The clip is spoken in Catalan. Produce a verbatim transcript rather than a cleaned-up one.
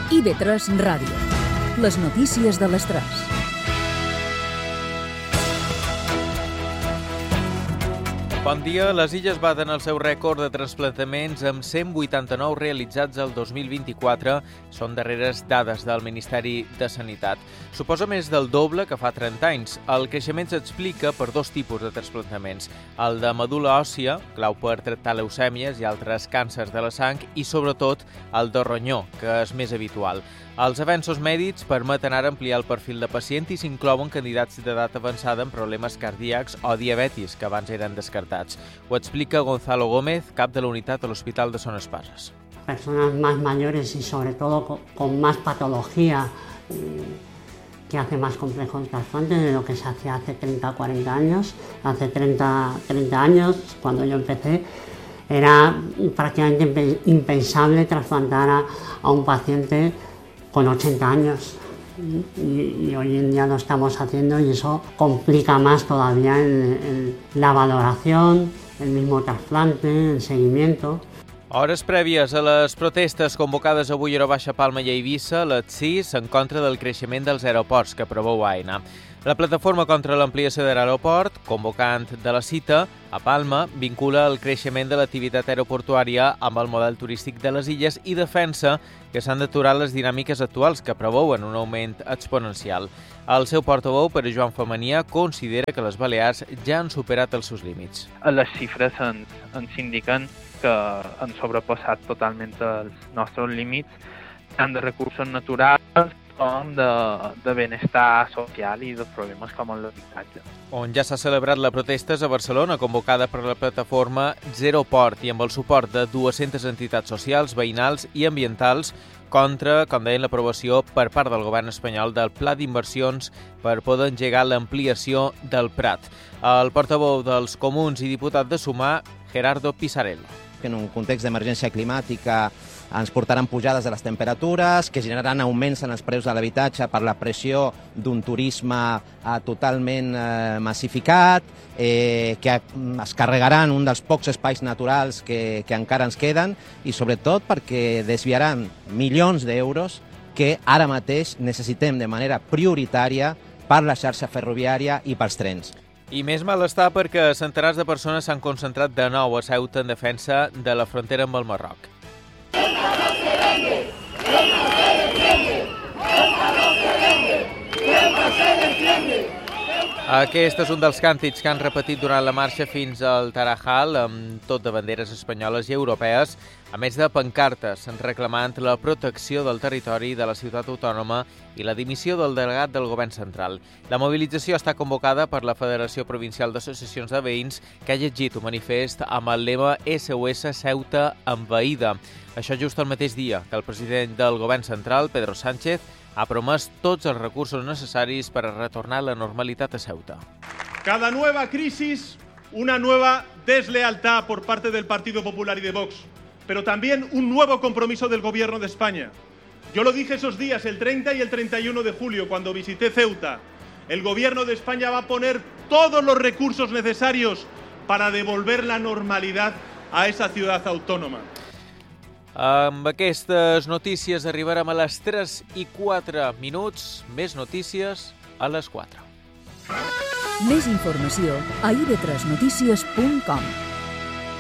I V tres Ràdio. Les notícies de les tres. Bon dia. Les Illes baten el seu rècord de trasplantaments amb cent vuitanta-nou realitzats el dos mil vint-i-quatre. Són darreres dades del Ministeri de Sanitat. Suposa més del doble que fa trenta anys. El creixement s'explica per dos tipus de trasplantaments. El de medul·la òssia, clau per tractar leucèmies i altres càncers de la sang, i sobretot el de ronyó, que és més habitual. Els avenços mèdics permeten ara ampliar el perfil de pacient i s'inclouen candidats d'edat avançada amb problemes cardíacs o diabetis, que abans eren descartats. Ho explica Gonzalo Gómez, cap de la unitat a l'Hospital de Son Esparras. Personas más mayores y sobre todo con, con más patología eh, que hace más complejo el trasplante de lo que se hacía hace treinta o cuarenta años. Hace treinta, treinta años, cuando yo empecé, era prácticamente impensable trasplantar a, a un paciente con ochenta años y, y hoy en día lo estamos haciendo y eso complica más todavía el, el, la valoración, el mismo trasplante, el seguimiento. Hores prèvies a les protestes convocades avui a Baixa Palma i a Eivissa, les sis en contra del creixement dels aeroports que preveu Aena. La plataforma contra l'ampliació de l'aeroport, convocant de la cita, a Palma, vincula el creixement de l'activitat aeroportuària amb el model turístic de les illes i defensa que s'han d'aturar les dinàmiques actuals que preveuen un augment exponencial. El seu portaveu, Pere Joan Femenia, considera que les Balears ja han superat els seus límits. Les xifres ens, ens indiquen que han sobrepassat totalment els nostres límits, tant de recursos naturals com de, de benestar social i de problemes com l'habitatge. On ja s'ha celebrat la protesta és a Barcelona, convocada per la plataforma Zero Port i amb el suport de dues-centes entitats socials, veïnals i ambientals contra, com deien, l'aprovació per part del govern espanyol del Pla d'Inversions per poder engegar l'ampliació del Prat. El portaveu dels Comuns i diputat de Sumar, Gerardo Pisarello. En un context d'emergència climàtica ens portaran pujades de les temperatures, que generaran augments en els preus de l'habitatge per la pressió d'un turisme eh, totalment eh, massificat, eh, que es carregaran un dels pocs espais naturals que, que encara ens queden i sobretot perquè desviaran milions d'euros que ara mateix necessitem de manera prioritària per la xarxa ferroviària i pels trens. I més malestar perquè centenars de persones s'han concentrat de nou a Ceuta en defensa de la frontera amb el Marroc. Aquest és un dels càntics que han repetit durant la marxa fins al Tarajal, amb tot de banderes espanyoles i europees, a més de pancartes reclamant la protecció del territori de la ciutat autònoma i la dimissió del delegat del govern central. La mobilització està convocada per la Federació Provincial d'Associacions de Veïns, que ha llegit un manifest amb el lema S O S Ceuta envaïda. Això just el mateix dia que el president del govern central, Pedro Sánchez, ha promès tots els recursos necessaris per a retornar la normalitat a Ceuta. Cada nueva crisis, una nueva deslealtad por parte del Partido Popular y de Vox, pero también un nuevo compromiso del Gobierno de España. Yo lo dije esos días, el treinta y el treinta y uno de julio, cuando visité Ceuta. El Gobierno de España va a poner todos los recursos necesarios para devolver la normalidad a esa ciudad autónoma. Amb aquestes notícies arribarem a les tres i quatre minuts. Més notícies a les quatre. Més informació a i ve tres notícies punt com.